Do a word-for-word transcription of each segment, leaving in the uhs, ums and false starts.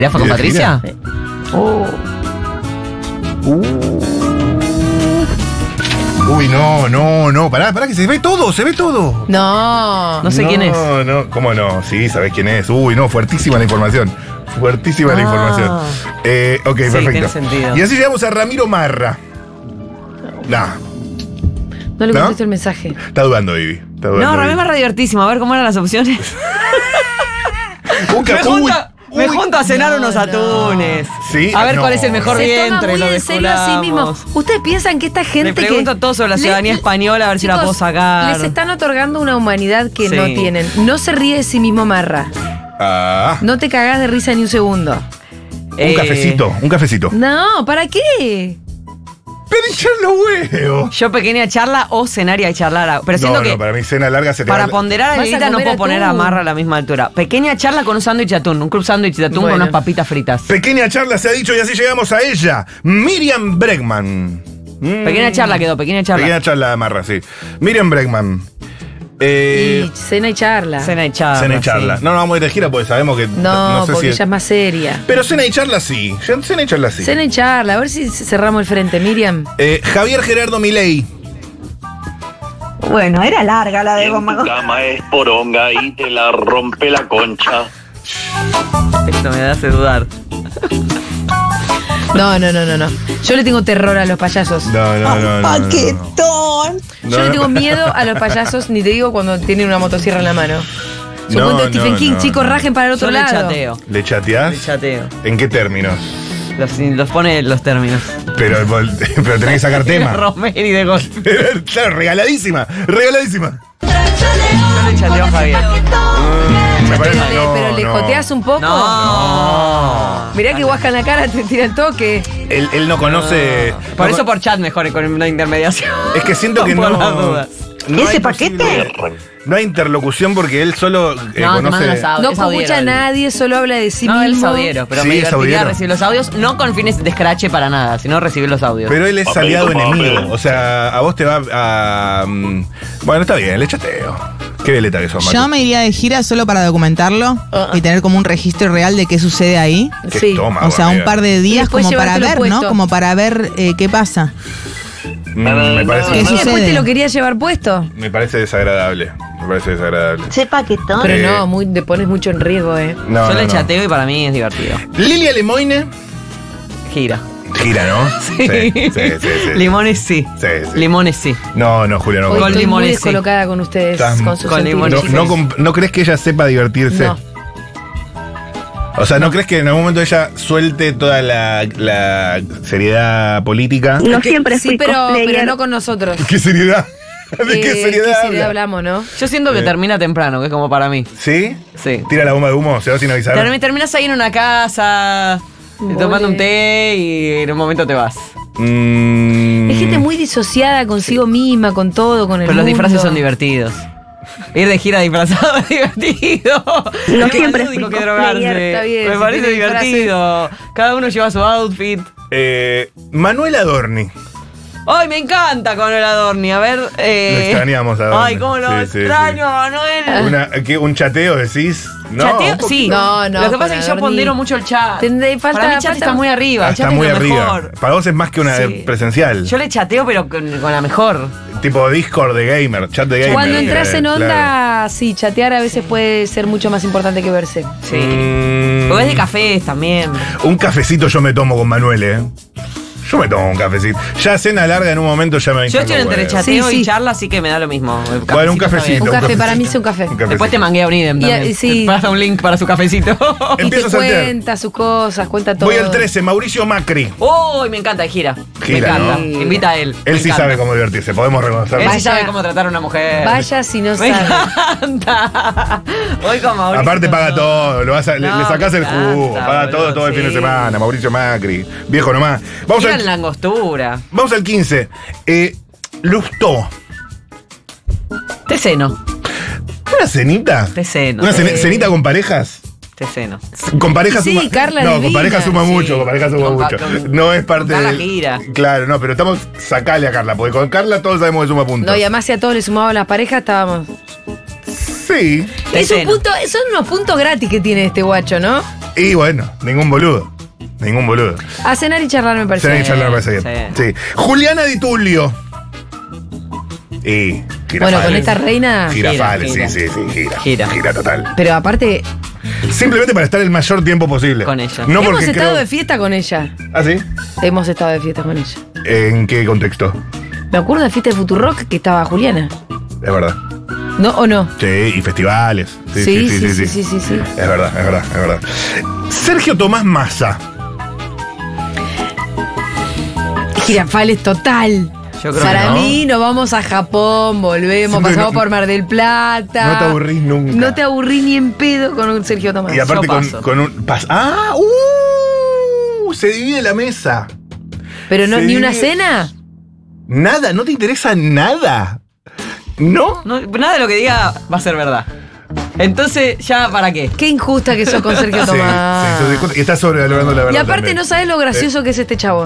¿Ya fue con Patricia? Sí. Oh. Uh. Uy, no, no, no, pará, pará, que se ve todo, se ve todo. No. No sé quién es. No, no, ¿cómo no? Sí, sabés quién es. Uy, no, fuertísima la información. Fuertísima la Ah. información. Eh, ok, Sí, perfecto. tiene sentido. Y así llegamos a Ramiro Marra. Nah, No le ¿No? contesto el mensaje. está dudando, Vivi. Está dudando, No, Ramiro Vivi. Marra divertísimo. A ver cómo eran las opciones. Un Me ca- junto, uy, me uy. junto a cenar No, unos no. atunes. Sí, A ver no. cuál es el mejor Se toma vientre. muy Lo en serio a sí mismo. desculamos. ¿Ustedes piensan que esta gente Le pregunto que todo sobre la le- ciudadanía española, a ver si la Chicos, puedo sacar. Les están otorgando una humanidad que Sí. no tienen. No se ríe de sí mismo, Marra. Ah, No te cagás de risa ni un segundo. un Eh, cafecito, un cafecito. No, ¿para qué? Pero hinchar los huevos. Yo pequeña charla o cenaria y charlar. Pero siento No, que no, para mí cena larga se te para va- ponderar a Vas a Lilita no comer puedo poner a atún. Marra a la misma altura. Pequeña charla con un sándwich de atún, un club sándwich de atún Bueno. con unas papitas fritas. Pequeña charla se ha dicho y así llegamos a ella. Miriam Bregman. Mm. Pequeña charla quedó, pequeña charla. Pequeña charla Marra, sí. Miriam Bregman. Eh, Y cena y charla. Cena y charla. cena y charla. sí. No, no vamos a ir de gira porque sabemos que. No, sé porque si ella es más seria. Pero cena y charla sí. Ya- Cena y charla sí. Cena y charla. A ver si cerramos el frente, Miriam. Eh, Javier Gerardo Milei. Bueno, era larga la de En goma. tu cama es poronga y te la rompe la concha. Esto me hace dudar. No, no, no, no, no. Yo le tengo terror a los payasos. No, no, no. no, no, no. ¡Paquetón! No, Yo le no. tengo miedo a los payasos, ni te digo cuando tienen una motosierra en la mano. Su No, cuento de Stephen no, King, no, chicos, no. rajen para el otro Yo le lado. chateo. ¿Le Le chateás? chateo. ¿En qué términos? Los, los pone los términos. Pero, pero tenés que sacar tema. Romeri de golpe. Pero, claro, regaladísima. Regaladísima. Yo le chateo a Javier. Me Pero, parece- le, no, pero le no. joteas un poco. No. Mirá que guasca en la cara, te tira el toque. Él, él no conoce. Por no eso con- por chat mejor con una intermediación. Es que siento que Por no. las dudas. no ¿Ese hay paquete? posible- No hay interlocución porque él solo eh, No, te conoce. mandan los audios. No es audiero, escucha a él. nadie, solo habla de sí No, él es mismo. audiero, pero Sí, me es divertiría audiero. recibir los audios, no con fines de escrache para nada, sino recibir los audios. Pero él es Papel, aliado papel. enemigo. O sea, a vos te va a. mm, bueno, está bien, le chateo. Qué veleta que son, Yo Marco. me iría de gira solo para documentarlo y tener como un registro real de qué sucede ahí. Qué Sí. estómago, O sea, un amiga. par de días después como para llevártelo ver, ¿no? puesto. Como para ver eh, qué pasa. Mm, me parece. ¿Qué ¿Y después sucede? te lo querías llevar puesto? Me parece desagradable. Me parece desagradable. ¿Ese paquetón? Pero Eh. no, muy, te pones mucho en riesgo, eh. No, Yo no, le no. chateo y para mí es divertido. Lilia Lemoine. Gira. Gira, ¿no? Sí, sí, sí. sí. Limones sí. Sí, sí. Limones sí. No, no, Julia, no. Hoy Con estoy muy limones, sí. descolocada con ustedes, Estás- con sus con sentidos, limones. No, chicos. no, comp- ¿No crees que ella sepa divertirse? No. O sea, ¿no, crees que en algún momento ella suelte toda la, la seriedad política? No siempre Sí, fui pero, cosplayer. pero no con nosotros. ¿Qué seriedad? ¿De Eh, qué seriedad? habla? hablamos, no? Yo siento que termina temprano, que es como para mí. ¿Sí? Sí. Tira la bomba de humo, se va sin avisar. Termi- Terminas ahí en una casa, Vole. tomando un té y en un momento te vas. Mm, Es gente muy disociada consigo misma, con todo, con el Pero los mundo. disfraces son divertidos. Ir de gira disfrazado es divertido. No Es siempre más lúdico fui que cosplayer, drogarse. está bien, Me si parece tiene disfraces. divertido. Cada uno lleva su outfit. eh, Manuel Adorni. ¡Ay, me encanta con el Adorni! A ver. Eh... Lo extrañamos a Adorni. Ay, cómo lo Sí, sí, extraño, Manuel. Una, ¿qué, ¿Un chateo decís? No, ¿Chateo? un poquito. Sí. No, no, Lo que con pasa es que yo Adorni. pondero mucho el chat. Tendré- falta- Para mí chat falta- está muy arriba. Ah, El chat está es muy lo arriba. mejor. Para vos es más que una Sí. presencial. Yo le chateo, pero con, con la mejor. Tipo Discord de gamer, chat de gamer. Cuando entras eh, en onda, claro. sí, chatear a veces puede ser mucho más importante que verse. Sí. Mm, Porque es de cafés también. Un cafecito yo me tomo con Manuel, ¿eh? Yo me tomo un cafecito. Ya cena larga en un momento ya me Yo estoy entre huevos. chateo Sí, y sí. charla, así que me da lo mismo. El Bueno, un está cafecito. Un bien. café, para mí cafecito. es un café. Un cafecito. Después te manguea un idem Y, también. eh, sí. Te pasa un link para su cafecito. Y te Empiezo a saltear. cuenta sus cosas, cuenta todo. Voy al trece, Mauricio Macri. Uy, me encanta, gira. Gira, me encanta. ¿no? Invita a él. Él Me sí encanta. sabe cómo divertirse, podemos reconocerlo. Él sí Vaya. sabe cómo tratar a una mujer. Vaya si no Me sabe. encanta. Voy con Mauricio. Aparte paga todo, lo vas a- le, No, le sacás me el jugo, encanta, paga todo boludo, todo el fin de sí. semana, Mauricio Macri, viejo nomás. Vamos Gira en al, la angostura. vamos al quince. Eh, Lustó. Te ceno. ¿Una cenita? Te ceno. ¿Una cene- Eh. cenita con parejas? Te ceno. Con pareja Sí, suma. Carla no, con divina. pareja suma Sí. mucho, con pareja suma Con pa- mucho. con- no es parte con Carla del- gira. Claro, no, pero estamos sacale a Carla, porque con Carla todos sabemos que suma puntos. No, y además si a todos le sumaban las parejas, estábamos. Sí, Sí. Es un Escena. punto, son unos puntos gratis que tiene este guacho, ¿no? Y bueno, ningún boludo. Ningún boludo. A cenar y charlar me parece. Se han dicho la parece bien. sí. Sí. Juliana Di Tulio. Y Girafales. Bueno, con esta reina. Girafales, Gira, sí, sí, sí, gira. Gira. Gira total. Pero aparte, Simplemente para estar el mayor tiempo posible. Con ella. No hemos porque estado creo... de fiesta con ella. ¿Ah, sí? Hemos estado de fiesta con ella. ¿En qué contexto? Me acuerdo de la fiesta de Futurock que estaba Juliana. Es verdad. ¿No o no? Sí, y festivales. Sí, sí, sí, sí. sí, sí, sí, sí. Es verdad, es verdad, es verdad. Sergio Tomás Massa. Girafales total. Yo creo Para que no. mí nos vamos a Japón, volvemos, Siempre pasamos no- por Mar del Plata. No te aburrís nunca. No te aburrí ni en pedo con un Sergio Tomás. Y aparte yo con, paso. con un... pas- ¡Ah! ¡Uh! Se divide la mesa. Pero no, se ni una divide- cena. Nada, no te interesa nada. ¿No? No, nada de lo que diga va a ser verdad. Entonces, ¿ya para qué? Qué injusta que sos con Sergio Sí, Tomás. sí, sos- y estás sobrevalorando la verdad. Y aparte también. no sabes lo gracioso que es este chabón.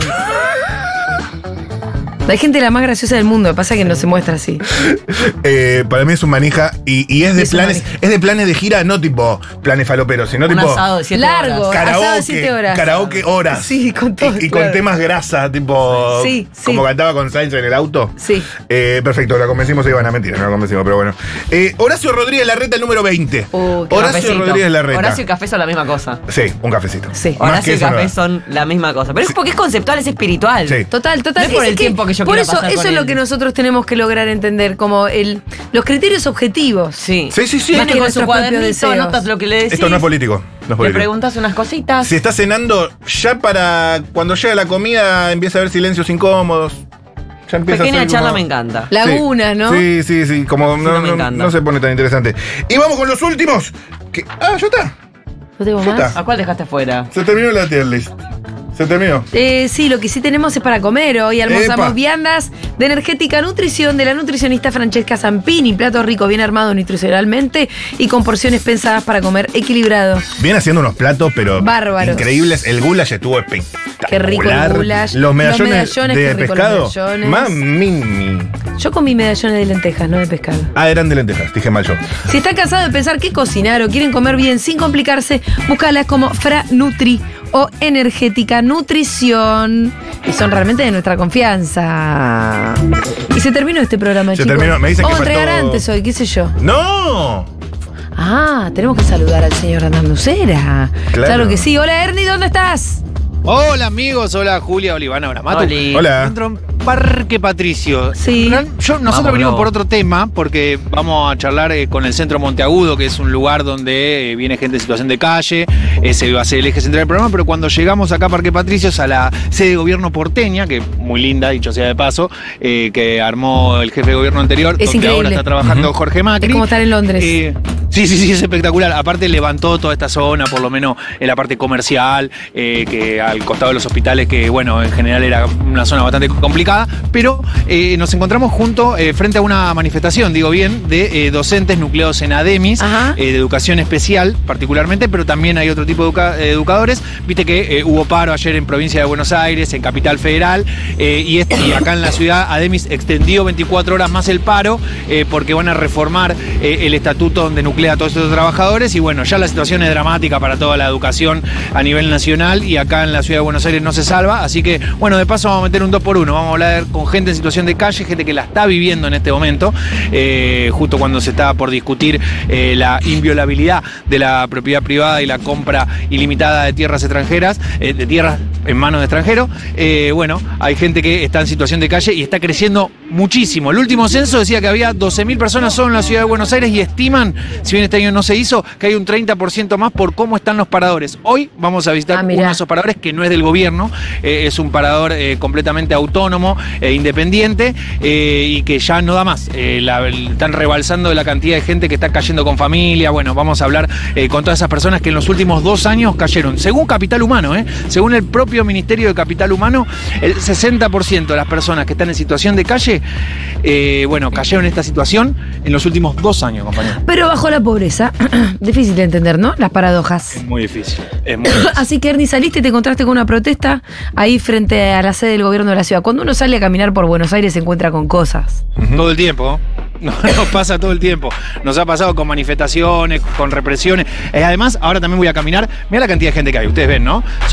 Hay gente la más graciosa del mundo, lo que pasa es que no se muestra así. Eh, para mí es un manija y, y es de Es un planes, manija. es de planes de gira, no tipo planes faloperos, sino Un tipo asado de siete Largo. horas. asado de karaoke, siete horas. karaoke horas. Sí, con todo, Y, y con claro. temas grasa, tipo Sí, sí. como cantaba con Sainz en el auto. Sí. Eh, perfecto, la convencimos, Ivana, mentira, no la convencimos, pero bueno. Eh, Horacio Rodríguez Larreta, el número veinte. Uh, qué Horacio Cafecito. Rodríguez Larreta. Horacio y café son la misma cosa. Sí, un cafecito. Sí. Más Horacio que y eso no café da. son la misma cosa. Pero es porque es conceptual, es espiritual. Sí. Total, total. No es por Es el tiempo que yo Por quiera eso, pasar eso con es lo él. que nosotros tenemos que lograr entender, como el, los criterios objetivos. Sí. Sí, sí, sí. Más Viene que con su nuestros propios cuadernito, deseos. anotas lo que le decís. Esto no es político. No es Le político. preguntas unas cositas. Si está cenando, ya para cuando llega la comida empieza a haber silencios incómodos. Ya empieza a Pequeña ser charla como- me encanta. Lagunas, Sí. ¿no? Sí, sí, sí. Como Sí, no, no me no- encanta. no se pone tan interesante. Y vamos con los últimos. Que, ah, ya está. ¿No tengo Ya más? está. ¿A cuál dejaste afuera? Se terminó la tier list. Se terminó. Eh, sí, lo que sí tenemos es para comer. Hoy almorzamos Epa. viandas de energética nutrición de la nutricionista Francesca Zampini. Platos ricos, bien armados nutricionalmente y con porciones pensadas para comer equilibrado. Viene haciendo unos platos, pero Bárbaros. increíbles. El goulash estuvo espectacular. Qué rico el goulash. Los medallones, Los medallones, de qué rico los pescado. medallones. Mamini. Yo comí medallones de lentejas, no de pescado. Ah, eran de lentejas. Dije mal yo. Si están cansados de pensar qué cocinar o quieren comer bien sin complicarse, búscalas como Fra Nutri o Energética Nutrición. Y son realmente de nuestra confianza. Y se terminó este programa, Se chicos. terminó. Me dicen que Vamos a entregar faltó- antes hoy, qué sé yo. ¡No! Ah, tenemos que saludar al señor Hernán Lucera. Claro. Claro que sí. Hola, Ernie, ¿dónde estás? Hola amigos, hola Julia, Olivana, hola Matu. Oli. Me Hola. encuentro en Parque Patricio. Sí. Real- Yo, nosotros Vamos, venimos bro. por otro tema, porque vamos a charlar eh, con el Centro Monteagudo, que es un lugar donde eh, viene gente en situación de calle. Ese va a ser el eje central del programa, pero cuando llegamos acá a Parque Patricios, a la sede de gobierno porteña, que es muy linda, dicho sea de paso, eh, que armó el jefe de gobierno anterior, Es donde ahora increíble. está trabajando Jorge Macri. Es como estar en Londres. Eh, Sí, sí, sí, es espectacular. Aparte levantó toda esta zona, por lo menos en la parte comercial, eh, que al costado de los hospitales, que bueno, en general era una zona bastante complicada, pero eh, nos encontramos junto, eh, frente a una manifestación, digo bien, de eh, docentes nucleados en ADEMIS, Ajá. eh, de educación especial particularmente, pero también hay otro tipo de educa- eh, educadores. Viste que eh, hubo paro ayer en provincia de Buenos Aires, en Capital Federal, eh, y, este- y acá en la ciudad ADEMIS extendió veinticuatro horas más el paro, eh, porque van a reformar eh, el estatuto donde nuclea a todos estos trabajadores, y bueno, ya la situación es dramática para toda la educación a nivel nacional, y acá en la ciudad de Buenos Aires no se salva, así que bueno, de paso vamos a meter un dos por uno, vamos a hablar con gente en situación de calle, gente que la está viviendo en este momento, eh, justo cuando se está por discutir eh, la inviolabilidad de la propiedad privada y la compra ilimitada de tierras extranjeras, eh, de tierras en manos de extranjeros. Eh, bueno, hay gente que está en situación de calle y está creciendo muchísimo. El último censo decía que había doce mil personas solo en la ciudad de Buenos Aires, y estiman, si bien este año no se hizo, que hay un treinta por ciento más por cómo están los paradores. Hoy vamos a visitar Ah, uno mirá. de esos paradores que no es del gobierno, eh, es un parador eh, completamente autónomo e independiente, eh, y que ya no da más. Eh, la- el- están rebalsando de la cantidad de gente que está cayendo con familia. Bueno, vamos a hablar eh, con todas esas personas que en los últimos dos años cayeron. Según Capital Humano, eh, según el propio Ministerio de Capital Humano, el sesenta por ciento de las personas que están en situación de calle, eh, bueno, cayeron en esta situación en los últimos dos años, compañero. Pero bajo la pobreza, difícil de entender, ¿no? Las paradojas. Es muy difícil. Es muy difícil. Así que, Ernie, saliste y te encontraste con una protesta ahí frente a la sede del gobierno de la ciudad. Cuando uno sale a caminar por Buenos Aires se encuentra con cosas. Todo el tiempo. No, nos pasa todo el tiempo. Nos ha pasado con manifestaciones, con represiones. Eh, además, ahora también voy a caminar. Mira la cantidad de gente que hay. Ustedes ven, ¿no?